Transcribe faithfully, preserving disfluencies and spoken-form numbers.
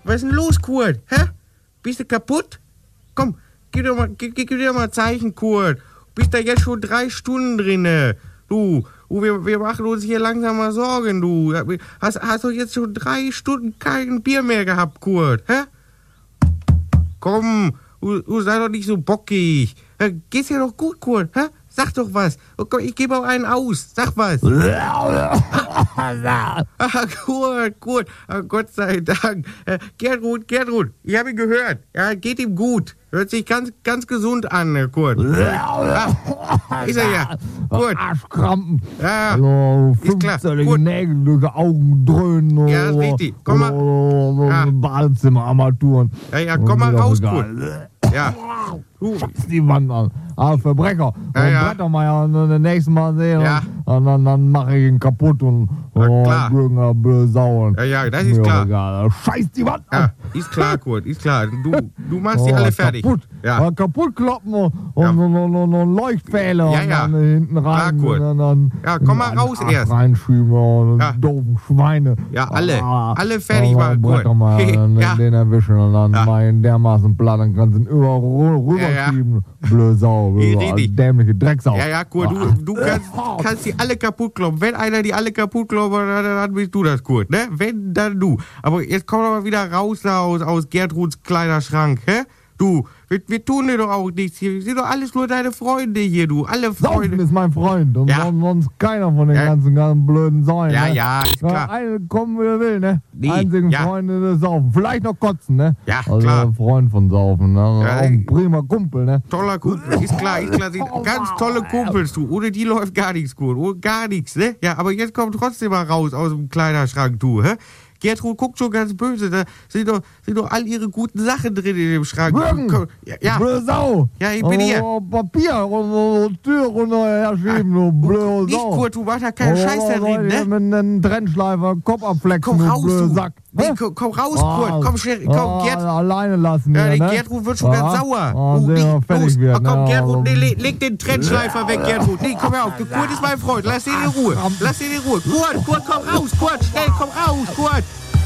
Was ist denn los, Kurt? Hä? Bist du kaputt? Komm, gib dir mal, gib, gib dir mal ein Zeichen, Kurt. Bist da jetzt schon drei Stunden drinne. Du, du wir, wir machen uns hier langsam mal Sorgen, du. Hast, hast du jetzt schon drei Stunden kein Bier mehr gehabt, Kurt? Hä? Komm, du, du sei doch nicht so bockig. Geht's dir doch gut, Kurt? Hä? Sag doch was. Oh Gott, ich gebe auch einen aus. Sag was. Ah, Kurt, Kurt. Ah, Gott sei Dank. Äh, Gertrud, Gertrud, ich habe ihn gehört. Ja, geht ihm gut. Hört sich ganz, ganz gesund an, äh, Kurt. Ah, ist er ja. Kurt. Arschkrampen. Ja, Also, ist klar. fünfzählige Kurt. Nägel, durch Augen dröhnen. Ja, ist richtig. Komm mal. Ja. Badezimmerarmaturen. Ja, ja, komm mal raus, Kurt. Kurt. Ja. Du. Scheiß die Wand an. Ah, Verbrecher. Ja, und ja. Brettermeier das nächste Mal sehen. Ja. Und dann, dann mache ich ihn kaputt und Na klar. oh, blöde Sau. Ja, ja, das ist klar. Egal. Scheiß die Wand an. Ja, ist klar, Kurt, ist klar. Du, du machst die alle fertig. Kaputt. Ja. Ja, kaputt kloppen und, Ja. und, und, und, und, und Leuchtpfähle Ja, und ja. dann hinten rein. Klar, Kurt. Und dann, Ja, komm mal in den raus Arsch erst. Reinschieben und Ja. doofen Schweine. Ja, alle. Ah, Alle fertig aber machen, Kurt. Brettermeier, dann Ja. den erwischen und dann Ja. mal ihn dermaßen platt, dann kannst du ihn überall rü- Ja, ja. rüberschieben. Blöde Sau, Nee, blöde, richtig. dämliche Drecksau. Ja, ja, Kurt, du, du kannst, kannst die alle kaputt kloppen. Wenn einer die alle kaputt kloppt, dann, dann bist du das, Kurt, ne? Wenn, dann du. Aber jetzt komm doch mal wieder raus da aus, aus Gertruds kleiner Schrank, hä? Du, wir, wir tun dir doch auch nichts hier. Wir sind doch alles nur deine Freunde hier, du. Alle Saufen Freunde. ist mein Freund und Ja. sonst- sonst keiner von den Ja. ganzen, ganzen blöden Säulen. Ja, ne? ja, ist klar. Ja, eine kommen, wie er will, ne? Nee, Einzigen ja. Freunde des Saufen. Vielleicht noch kotzen, ne? Ja, also klar. Freund von Saufen, ne? Ja, auch ein prima Kumpel, ne? Toller Kumpel, ist klar, ist klar. Sind ganz tolle Kumpels, du. Ohne die läuft gar nichts, Kurt. Oh, gar nichts, ne? Ja, aber jetzt kommt trotzdem mal raus aus dem Kleiderschrank, du, hä? Gertrud guckt schon ganz böse. Da sind doch, sind doch all ihre guten Sachen drin in dem Schrank. Würgen! Ja, ja. Blöde Sau! Ja, ich bin hier. Oh, Papier und so Tür runter herschieben, du blöde Nicht, Sau. Kurt, du machst da keinen Scheiß da drin, ne? Mit einem Trennschleifer, Kopf abflexen, Komm du raus, blöde du. Sack. Nee, Hä? komm, komm raus, Ah, Kurt. Komm, schnell, komm, ah, Gerd. alleine lassen Ja, hier, die ne? Gertrud wird schon ganz Ah, sauer. ah, Oh, sehen wir, nee, fertig los. wird, Ah, komm, ne? Gertrud, nee, leg, leg den Trennschleifer weg, Gertrud. Nee, komm her auf. Kurt ist mein Freund. Lass ihn in Ruhe. Lass ihn in Ruhe. Kurt, Kurt, komm raus. Kurt, schnell, komm raus, Kurt.